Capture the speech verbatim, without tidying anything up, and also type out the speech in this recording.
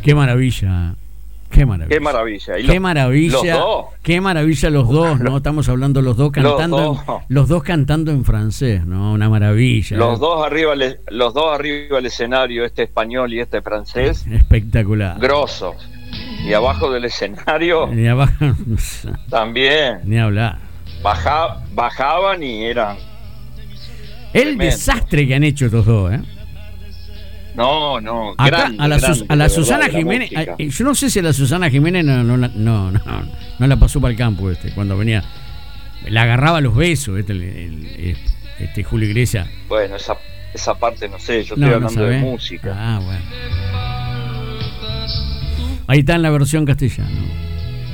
Qué maravilla. Qué maravilla. Qué maravilla. Y Qué los, maravilla. los dos. Qué maravilla los dos, ¿no? Estamos hablando los dos cantando. Los dos, en, los dos cantando en francés, ¿no? Una maravilla. Los ¿eh? dos arriba el, los dos arriba del escenario, este español y este francés. Espectacular. Grosos. Y abajo del escenario Ni abajo. también. Ni hablar. Baja, bajaban y eran. El tremendo. desastre que han hecho estos dos, ¿eh? No, no. Acá, grande, a la, grande, Sus- a la de Susana verdad, de la Jiménez, música. a- yo no sé si a la Susana Jiménez no, no, la- no, no, no la pasó para el campo este, cuando venía, la agarraba a los besos, este, el- el- este Julio Iglesias. Bueno, esa, esa parte no sé, yo estoy No, no hablando de sabés. música. Ah, bueno. Ahí está en la versión castellana.